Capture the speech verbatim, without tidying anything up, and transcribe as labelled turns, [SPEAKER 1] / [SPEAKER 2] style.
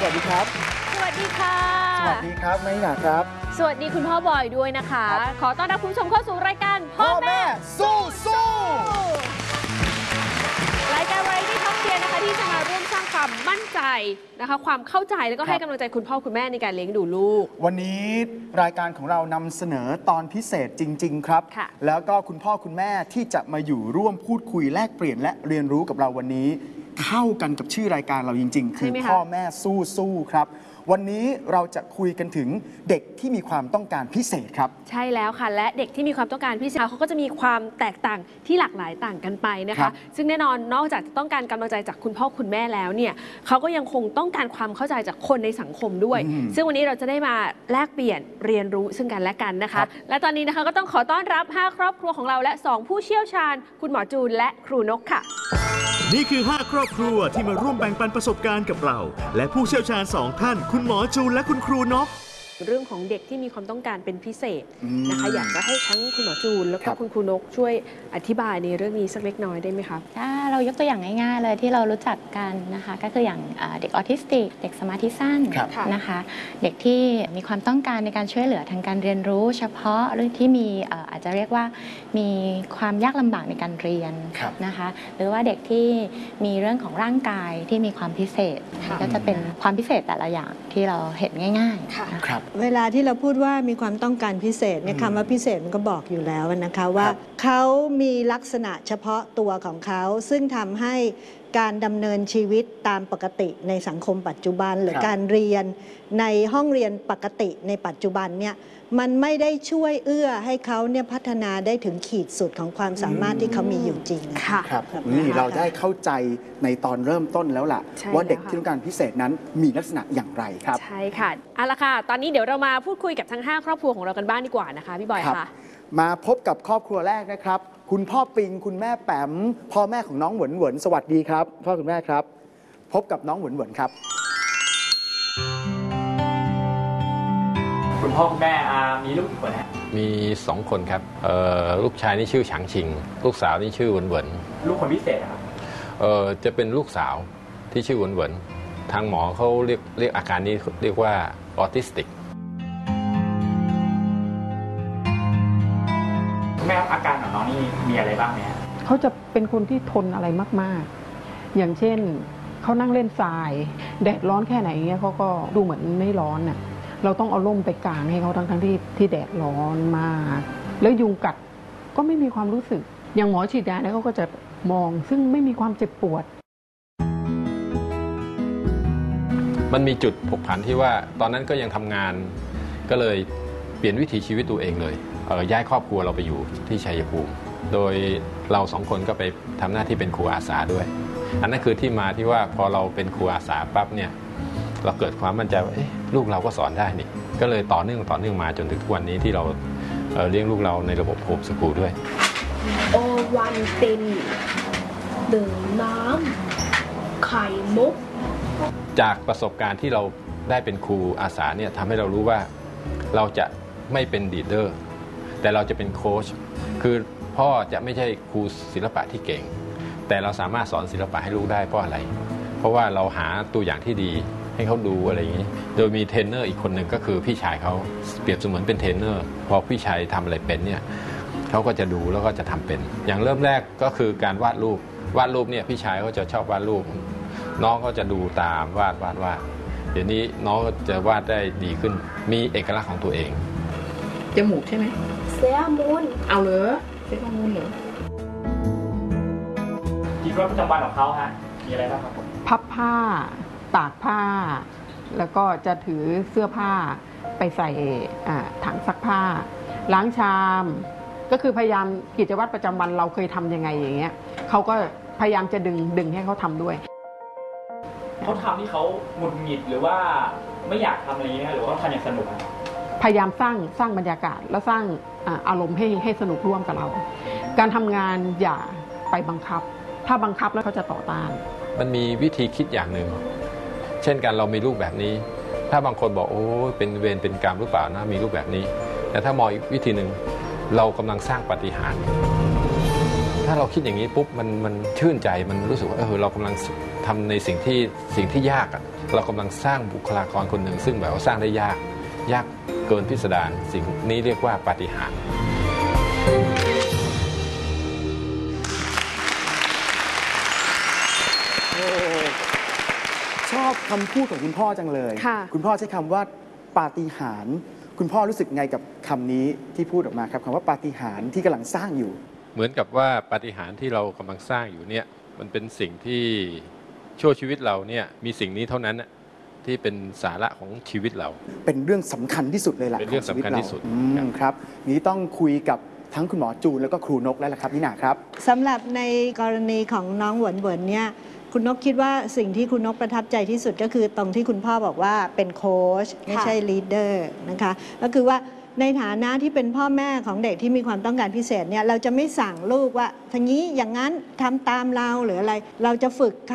[SPEAKER 1] วัสดีครับ
[SPEAKER 2] สวัสดีค่ะ
[SPEAKER 1] สวัสดีครับน้อยหนาครับ
[SPEAKER 2] สวัสดีคุณพ่อบอยด้วยนะคะขอต้อนรับคุณผู้ชมเข้าสู่รายการพ่อแม่สู้สู้รายการวาไรตี้ท็อปเทียร์นะคะที่จะมาร่วมสร้างความมั่นใจนะคะความเข้าใจแล้วก็ให้กำลังใจคุณพ่อคุณแม่ในการเลี้ยงดูลูก
[SPEAKER 1] วันนี้รายการของเรานำเสนอตอนพิเศษจริงๆครับแล้วก็คุณพ่อคุณแม่ที่จะมาอยู่ร่วมพูดคุยแลกเปลี่ยนและเรียนรู้กับเราวันนี้เข้ากันกับชื่อรายการเราจริงๆคือพ่อแม่สู้สู้ครับวันนี้เราจะคุยกันถึงเด็กที่มีความต้องการพิเศษครับใ
[SPEAKER 2] ช่แล้วค่ะและเด็กที่มีความต้องการพิเศษเขาก็จะมีความแตกต่างที่หลากหลายต่างกันไปนะคะซึ่งแน่นอนนอกจากจะต้องการกำลังใจจากคุณพ่อคุณแม่แล้วเนี่ยเขาก็ยังคงต้องการความเข้าใจจากคนในสังคมด้วยซึ่งวันนี้เราจะได้มาแลกเปลี่ยนเรียนรู้ซึ่งกันและกันนะคะและตอนนี้นะคะก็ต้องขอต้อนรับห้าครอบครัวของเราและสองผู้เชี่ยวชาญคุณหมอจูนและครูนกค่ะ
[SPEAKER 3] นี่คือห้าครอบครัวที่มาร่วมแบ่งปันประสบการณ์กับเราและผู้เชี่ยวชาญสองท่านคุณหมอจูนและคุณครูนก
[SPEAKER 2] เรื่องของเด็กที่มีความต้องการเป็นพิเศษนะคะอยากจะให้ทั้งคุณหมอจูนแล้วก็คุณครูนกช่วยอธิบายในเรื่องนี้สักเล็กน้อยได้ไหมครับ
[SPEAKER 4] ถ้าเรายกตัวอย่างง่ายๆเลยที่เรารู้จักกันนะคะก็คืออย่างเด็กออทิสติกเด็กสมาธิสั้นนะคะเด็กที่มีความต้องการในการช่วยเหลือทางการเรียนรู้เฉพาะหรือที่มีอาจจะเรียกว่ามีความยากลำบากในการเรียนนะคะหรือว่าเด็กที่มีเรื่องของร่างกายที่มีความพิเศษก็จะเป็นความพิเศษแต่ละอย่างที่เราเห็นง่ายๆ
[SPEAKER 5] เวลาที่เราพูดว่ามีความต้องการพิเศษเนี่ยคำว่าพิเศษมันก็บอกอยู่แล้วนะคะว่าเขามีลักษณะเฉพาะตัวของเขาซึ่งทำให้การดำเนินชีวิตตามปกติในสังคมปัจจุบันหรือการเรียนในห้องเรียนปกติในปัจจุบันเนี่ยมันไม่ได้ช่วยเอื้อให้เขาเนี่ยพัฒนาได้ถึงขีดสุดของความสามารถที่เขามีอยู่จริง
[SPEAKER 1] ค่ะครับนี่เราได้เข้าใจในตอนเริ่มต้นแล้วล่ะว่าเด็กที่ต้องการพิเศษนั้นมีลักษณะอย่างไรครับ
[SPEAKER 2] ใช่ค่ะเอาละค่ะตอนนี้เดี๋ยวเรามาพูดคุยกับทั้งห้าครอบครัวของเรากันบ้างดีกว่านะคะพี่บอยค่ะ
[SPEAKER 1] มาพบกับครอบครัวแรกนะครับคุณพ่อปิงคุณแม่แปมพ่อแม่ของน้องเหวินเหวินสวัสดีครับพ่อคุณแม่ครับพบกับน้องเหวินเหวินครับ
[SPEAKER 6] คุณพ่อคุณแม่มีลูกกี่คนฮะ
[SPEAKER 7] มีสองคนครับลูกชายนี่ชื่อฉางชิงลูกสาวนี่ชื่อเหวินเหวิน
[SPEAKER 6] ลูกคนพิเศษครับ
[SPEAKER 7] จะเป็นลูกสาวที่ชื่อเหวินเหวินทางหมอเขาเรียกเรียกอาการนี้เรียกว่าออทิสติก
[SPEAKER 6] แม่อาการของน้องนี่มีอะไรบ้างเนี่ย
[SPEAKER 8] เขาจะเป็นคนที่ทนอะไรมากๆอย่างเช่นเขานั่งเล่นทรายแดดร้อนแค่ไหนเงี้ยเขาก็ดูเหมือนไม่ร้อนน่ะเราต้องเอาร่มไปกางให้เขาทั้งทั้งที่ที่แดดร้อนมากแล้วยุงกัดก็ไม่มีความรู้สึกอย่างหมอฉีดยาเนี่ยเขาก็จะมองซึ่งไม่มีความเจ็บปวด
[SPEAKER 7] มันมีจุดผกผันที่ว่าตอนนั้นก็ยังทำงานก็เลยเปลี่ยนวิถีชีวิตตัวเองเลยย้ายครอบครัวเราไปอยู่ที่ชัยภูมิโดยเราสองคนก็ไปทำหน้าที่เป็นครูอาสาด้วยอันนั้นคือที่มาที่ว่าพอเราเป็นครูอาสาปั๊บเนี่ยเราเกิดความมั่นใจว่าลูกเราก็สอนได้นี่ก็เลยต่อเนื่องต่อเนื่องมาจนถึงทุกวันนี้ที่เราเเลี้ยงลูกเราในระบบโฮมสกูลด้วย
[SPEAKER 9] โอวันตินดื่มน้ำไข่มุก
[SPEAKER 7] จากประสบการณ์ที่เราได้เป็นครูอาสาเนี่ยทำให้เรารู้ว่าเราจะไม่เป็นลีดเดอร์แต่เราจะเป็นโค้ชคือพ่อจะไม่ใช่ครูศิลปะที่เก่งแต่เราสามารถสอนศิลปะให้ลูกได้เพราะอะไรเพราะว่าเราหาตัวอย่างที่ดีให้เขาดูอะไรอย่างนี้โดยมีเทรนเนอร์อีกคนหนึ่งก็คือพี่ชายเขาเปรียบเสมือนเป็นเทรนเนอร์พอพี่ชายทำอะไรเป็นเนี่ยเขาก็จะดูแล้วก็จะทำเป็นอย่างเริ่มแรกก็คือการวาดรูปวาดรูปเนี่ยพี่ชายเขาจะชอบวาดรูปน้องก็จะดูตามวาดวาดวาดเดี๋ยวนี้น้องก็จะวาดได้ดีขึ้นมีเอกลักษณ์ของตัวเอง
[SPEAKER 8] จมูกใช่ไหม
[SPEAKER 9] เซรามูน
[SPEAKER 8] เอาเหรอเซรามูนเหรอ
[SPEAKER 6] ชีวิตประจำวันของเขาฮะมีอะไรบ้างครับผม
[SPEAKER 8] พับผ้าตากผ้าแล้วก็จะถือเสื้อผ้าไปใส่ถังซักผ้าล้างชามก็คือพยายามกิจวัตรประจำวันเราเคยทำยังไงอย่างเงี้ยเขาก็พยายามจะดึงดึงให้เขาทำด้วย
[SPEAKER 6] เขาทำที่เขาหงุดหงิดหรือว่าไม่อยากทำอะไรนี้หรือว่าทำอย่างสนุก
[SPEAKER 8] พยายามสร้างสร้างบรรยากาศและสร้างอารมณ์ให้ให้สนุกร่วมกับเราการทำงานอย่าไปบังคับถ้าบังคับแล้วเขาจะต่อต้าน
[SPEAKER 7] มันมีวิธีคิดอย่างหนึ่งเช่นกันเรามีลูกแบบนี้ถ้าบางคนบอกโอ้เป็นเวรเป็นกรรมหรือเปล่านะมีลูกแบบนี้แต่ถ้ามองอีกวิธีหนึ่งเรากำลังสร้างปาฏิหาริย์ถ้าเราคิดอย่างนี้ปุ๊บมันมันชื่นใจมันรู้สึกว่าเออเรากำลังทำในสิ่งที่สิ่งที่ยากอะเรากำลังสร้างบุคลากรคนหนึ่งซึ่งแบบว่าสร้างได้ยากยากเกินพิสดารสิ่งนี้เรียกว่าปาฏิหาริย์
[SPEAKER 1] ชอบคำพูดของคุณพ่อจังเลย คุณพ่อใช้คำว่าปาฏิหาริย์คุณพ่อรู้สึกไงกับคำนี้ที่พูดออกมาครับคำว่าปาฏิหาริย์ที่กำลังสร้างอยู่
[SPEAKER 7] เหมือนกับว่าปาฏิหาริย์ที่เรากำลังสร้างอยู่เนี่ยมันเป็นสิ่งที่ชั่วชีวิตเราเนี่ยมีสิ่งนี้เท่านั้นที่เป็นสาระของชีวิตเรา
[SPEAKER 1] เป็นเรื่องสำคัญที่สุดเลยแหละ
[SPEAKER 7] เป็นเรื่องสำคัญที่สุด
[SPEAKER 1] ครับนี้ต้องคุยกับทั้งคุณหมอจูนแล้วก็ครูนกแล้วล่ะครับนิน่าครับ
[SPEAKER 5] สำหรับในกรณีของน้องเหวินเหวินเนี่ยคุณนกคิดว่าสิ่งที่คุณนกประทับใจที่สุดก็คือตรงที่คุณพ่อบอกว่าเป็นโค้ชไม่ใช่ลีดเดอร์นะคะก็คือว่าในฐานะที่เป็นพ่อแม่ของเด็กที่มีความต้องการพิเศษเนี่ยเราจะไม่สั่งลูกว่าทางนี้อย่างนั้นทำตามเราหรืออะไรเราจะฝึก